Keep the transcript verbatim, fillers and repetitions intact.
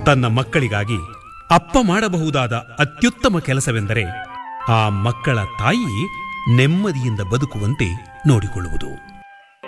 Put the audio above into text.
ತನ್ನ ಮಕ್ಕಳಿಗಾಗಿ ಅಪ್ಪ ಮಾಡಬಹುದಾದ ಅತ್ಯುತ್ತಮ ಕೆಲಸವೆಂದರೆ ಆ ಮಕ್ಕಳ ತಾಯಿ ನೆಮ್ಮದಿಯಿಂದ ಬದುಕುವಂತೆ ನೋಡಿಕೊಳ್ಳುವುದು.